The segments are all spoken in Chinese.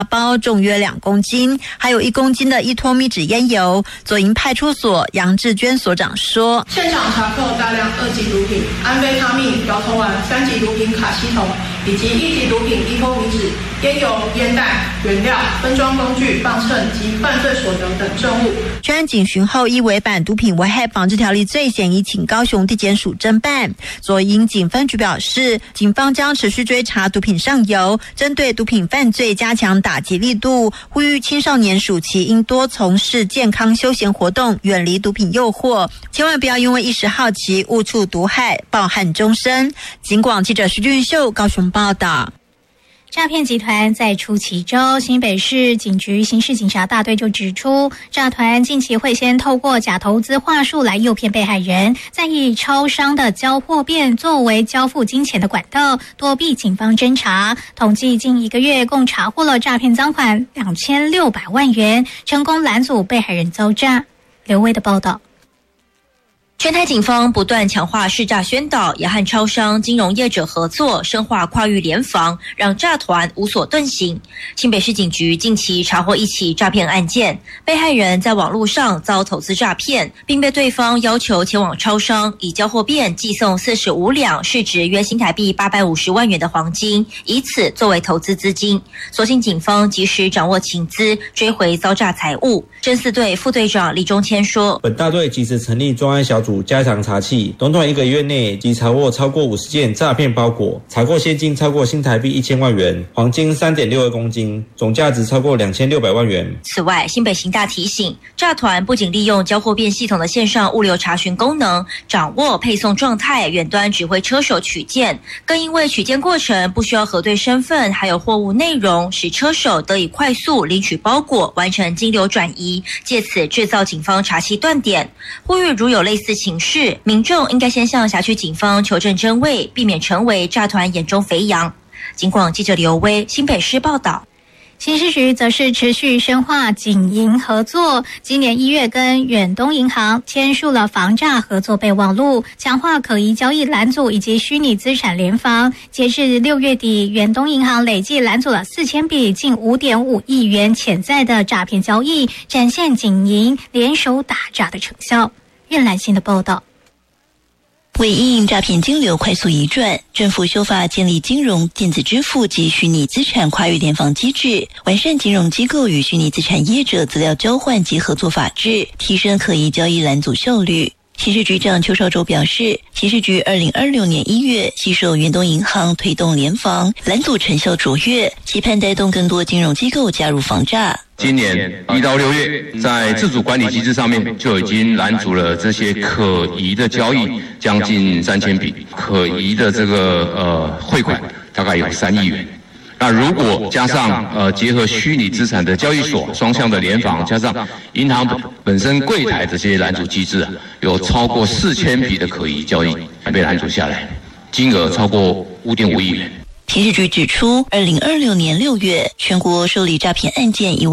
包重约2公斤，还有1公斤的依托密酯烟油。左营派出所杨志娟所长说， 现场查扣大量2级毒品安非他命、摇头丸、3级毒品卡西酮以及1级毒品依托密酯、烟油、烟弹、原料、分装工具、磅秤及犯罪所得等证物。 专案警巡后，依违反毒品危害防治条例罪嫌，已请高雄地检署侦办。左营警分局表示，警方将持续追查毒品上游，针对毒品犯罪加强打击力度，呼吁青少年暑期应多从事健康休闲活动，远离毒品诱惑，千万不要因为一时好奇误触毒害，抱憾终身。警广记者徐俊秀高雄报道。 诈骗集团再出奇招，新北市警局刑事警察大队就指出，诈团近期会先透过假投资话术来诱骗被害人，再以超商的交货便作为交付金钱的管道，躲避警方侦查。统计近1个月共查获了诈骗赃款2600万元，成功拦阻被害人遭诈。刘威的报道。 全台警方不断强化识诈宣导，也和超商、金融业者合作，深化跨域联防，让诈团无所遁形。新北市警局近期查获1起诈骗案件，被害人在网络上遭投资诈骗，并被对方要求前往超商以交货便寄送45两市值约新台币850万元的黄金，以此作为投资资金。所幸警方及时掌握情资，追回遭诈财物。侦4队副队长李忠谦说， 本大队及时成立专案小组，加强查缉，短短1个月内即查获超过50件诈骗包裹，查获现金超过新台币1000万元，黄金3.62公斤，总价值超过2600万元。 此外，新北刑大提醒，诈团不仅利用交货便系统的线上物流查询功能，掌握配送状态，远端指挥车手取件，更因为取件过程不需要核对身份还有货物内容，使车手得以快速领取包裹，完成金流转移，借此制造警方查缉断点。呼吁如有类似情势，民众应该先向辖区警方求证真伪，避免成为诈团眼中肥羊。警广记者刘威新北市报道。 刑事局则是持续深化警银合作，今年1月跟远东银行签署了防诈合作备忘录，强化可疑交易拦阻以及虚拟资产联防。截至6月底，远东银行累计拦阻了4000笔近5.5亿元潜在的诈骗交易，展现警银联手打诈的成效。任兰心的报道。 为因应诈骗金流快速移转，政府修法建立金融、电子支付及虚拟资产跨域联防机制，完善金融机构与虚拟资产业者资料交换及合作法制，提升可疑交易拦阻效率。刑事局长邱少洲表示，刑事局2026年1月携手远东银行推动联防，拦阻成效卓越，期盼带动更多金融机构加入防诈。 今年1到6月，在自主管理机制上面就已经拦阻了这些可疑的交易将近3000笔，可疑的这个汇款大概有3亿元。那如果加上结合虚拟资产的交易所双向的联防，加上银行本身柜台的这些拦阻机制，有超过4000笔的可疑交易被拦阻下来，金额超过5.5亿元。 刑事局指出，2026年6月，全国受理诈骗案件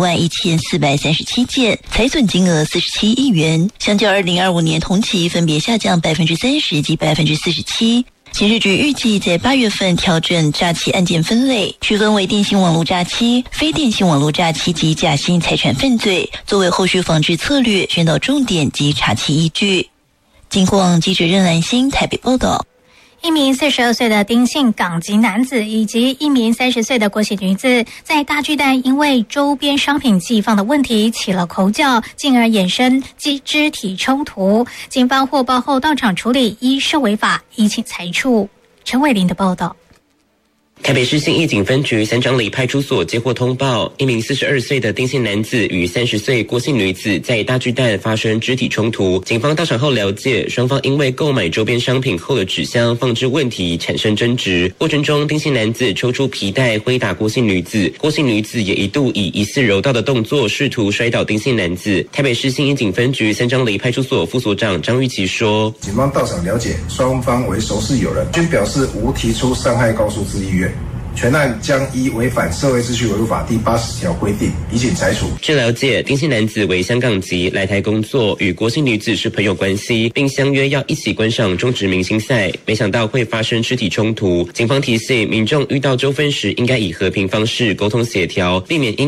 11437件，财损金额47亿元，相较2025年同期分别下降30%及47%。刑事局预计在8月份调整诈欺案件分类，区分为电信网络诈欺、非电信网络诈欺及假性财产犯罪，作为后续防治策略、宣导重点及查缉依据。警广记者任兰心台北报道。 一名42岁的丁姓港籍男子以及一名30岁的国籍女子，在大巨蛋因为周边商品寄放的问题起了口角，进而衍生肢体冲突。警方获报后到场处理，依涉违法，依请裁处。陈伟林的报道。 台北市信义警分局三张里派出所接获通报，一名42岁的丁姓男子与30岁郭姓女子在大巨蛋发生肢体冲突。警方到场后了解，双方因为购买周边商品后的纸箱放置问题产生争执。过程中，丁姓男子抽出皮带挥打郭姓女子，郭姓女子也一度以疑似柔道的动作试图摔倒丁姓男子。台北市信义警分局三张里派出所副所长张玉琪说：“ 警方到场了解，双方为熟识友人，均表示无提出伤害告诉之意愿。 全案将依违反社会秩序维护法第80条规定，移请裁处。 据了解，丁姓男子为香港籍，来台工作，与郭姓女子是朋友关系，并相约要一起观赏中职明星赛，没想到会发生肢体冲突。警方提醒民众遇到纠纷时，应该以和平方式沟通协调，避免因